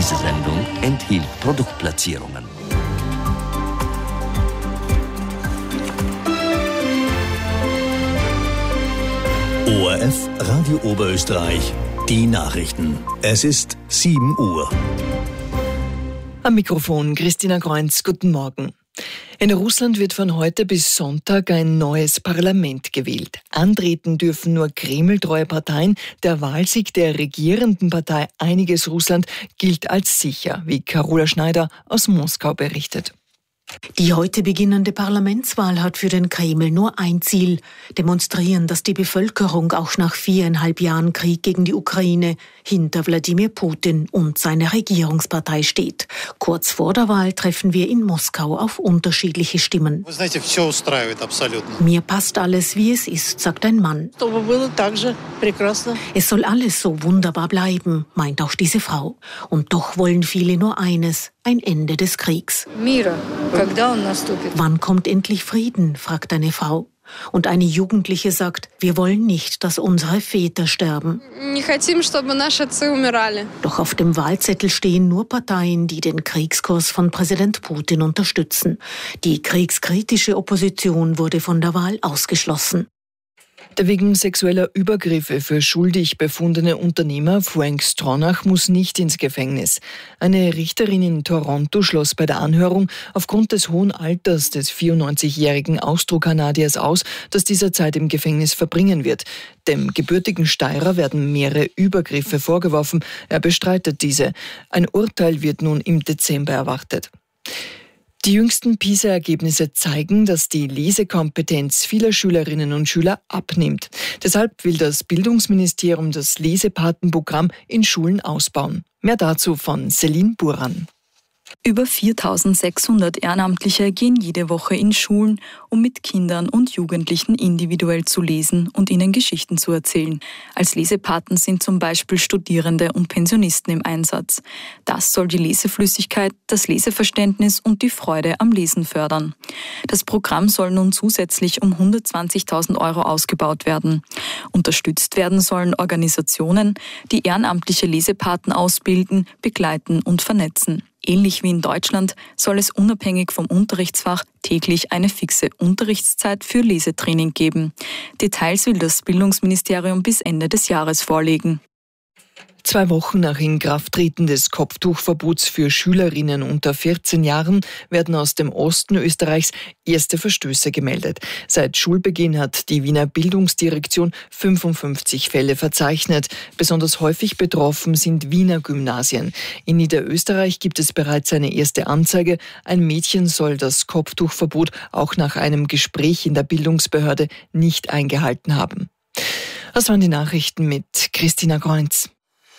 Diese Sendung enthielt Produktplatzierungen. ORF Radio Oberösterreich, die Nachrichten. Es ist 7 Uhr. Am Mikrofon Christina Kreunz, guten Morgen. In Russland wird von heute bis Sonntag ein neues Parlament gewählt. Antreten dürfen nur kremltreue Parteien. Der Wahlsieg der regierenden Partei Einiges Russland gilt als sicher, wie Carola Schneider aus Moskau berichtet. Die heute beginnende Parlamentswahl hat für den Kreml nur ein Ziel: demonstrieren, dass die Bevölkerung auch nach 4,5 Jahren Krieg gegen die Ukraine hinter Wladimir Putin und seiner Regierungspartei steht. Kurz vor der Wahl treffen wir in Moskau auf unterschiedliche Stimmen. Mir passt alles, wie es ist, sagt ein Mann. Es soll alles so wunderbar bleiben, meint auch diese Frau. Und doch wollen viele nur eines: ein Ende des Kriegs. Wann kommt endlich Frieden, fragt eine Frau. Und eine Jugendliche sagt, wir wollen nicht, dass unsere Väter sterben. Doch auf dem Wahlzettel stehen nur Parteien, die den Kriegskurs von Präsident Putin unterstützen. Die kriegskritische Opposition wurde von der Wahl ausgeschlossen. Der wegen sexueller Übergriffe für schuldig befundene Unternehmer Frank Stronach muss nicht ins Gefängnis. Eine Richterin in Toronto schloss bei der Anhörung aufgrund des hohen Alters des 94-jährigen Austro-Kanadiers aus, dass dieser Zeit im Gefängnis verbringen wird. Dem gebürtigen Steirer werden mehrere Übergriffe vorgeworfen. Er bestreitet diese. Ein Urteil wird nun im Dezember erwartet. Die jüngsten PISA-Ergebnisse zeigen, dass die Lesekompetenz vieler Schülerinnen und Schüler abnimmt. Deshalb will das Bildungsministerium das Lesepatenprogramm in Schulen ausbauen. Mehr dazu von Celine Buran. Über 4.600 Ehrenamtliche gehen jede Woche in Schulen, um mit Kindern und Jugendlichen individuell zu lesen und ihnen Geschichten zu erzählen. Als Lesepaten sind zum Beispiel Studierende und Pensionisten im Einsatz. Das soll die Leseflüssigkeit, das Leseverständnis und die Freude am Lesen fördern. Das Programm soll nun zusätzlich um 120.000 € ausgebaut werden. Unterstützt werden sollen Organisationen, die ehrenamtliche Lesepaten ausbilden, begleiten und vernetzen. Ähnlich wie in Deutschland soll es unabhängig vom Unterrichtsfach täglich eine fixe Unterrichtszeit für Lesetraining geben. Details will das Bildungsministerium bis Ende des Jahres vorlegen. 2 Wochen nach Inkrafttreten des Kopftuchverbots für Schülerinnen unter 14 Jahren werden aus dem Osten Österreichs erste Verstöße gemeldet. Seit Schulbeginn hat die Wiener Bildungsdirektion 55 Fälle verzeichnet. Besonders häufig betroffen sind Wiener Gymnasien. In Niederösterreich gibt es bereits eine erste Anzeige. Ein Mädchen soll das Kopftuchverbot auch nach einem Gespräch in der Bildungsbehörde nicht eingehalten haben. Das waren die Nachrichten mit Christina Kreunz.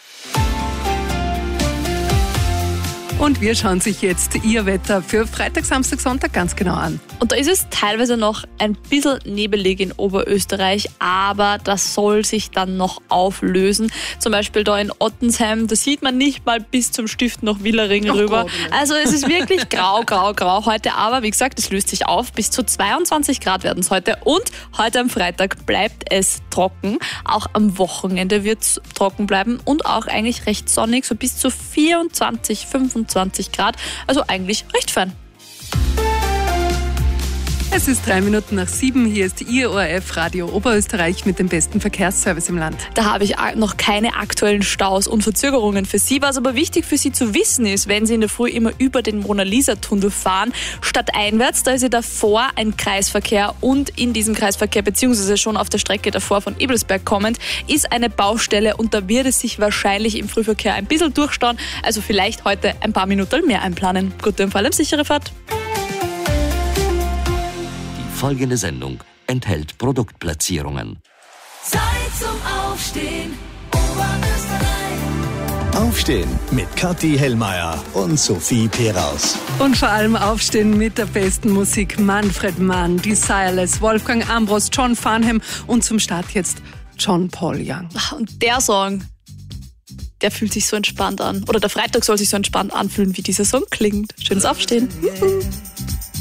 Und wir schauen sich jetzt Ihr Wetter für Freitag, Samstag, Sonntag ganz genau an. Und da ist es teilweise noch ein bisschen nebelig in Oberösterreich, aber das soll sich dann noch auflösen. Zum Beispiel da in Ottensheim, da sieht man nicht mal bis zum Stift noch Wielering rüber. Also es ist wirklich grau heute, aber wie gesagt, es löst sich auf. Bis zu 22 Grad werden es heute und heute am Freitag bleibt es trocken. Auch am Wochenende wird es trocken bleiben und auch eigentlich recht sonnig, so bis zu 24, 25 Grad, also eigentlich recht fein. Es ist 7:03. Hier ist Ihr ORF Radio Oberösterreich mit dem besten Verkehrsservice im Land. Da habe ich noch keine aktuellen Staus und Verzögerungen für Sie. Was aber wichtig für Sie zu wissen ist, wenn Sie in der Früh immer über den Mona-Lisa-Tunnel fahren, stadteinwärts, da ist ja davor ein Kreisverkehr und in diesem Kreisverkehr, beziehungsweise schon auf der Strecke davor von Ebelsberg kommend, ist eine Baustelle und da wird es sich wahrscheinlich im Frühverkehr ein bisschen durchstauen. Also vielleicht heute ein paar Minuten mehr einplanen. Gute und vor allem sichere Fahrt. Folgende Sendung enthält Produktplatzierungen. Zeit zum Aufstehen, Oberösterreich. Aufstehen mit Kathi Hellmeier und Sophie Peraus. Und vor allem aufstehen mit der besten Musik. Manfred Mann, Desireless, Wolfgang Ambros, John Farnham und zum Start jetzt John Paul Young. Und der Song, der fühlt sich so entspannt an. Oder der Freitag soll sich so entspannt anfühlen, wie dieser Song klingt. Schönes Aufstehen.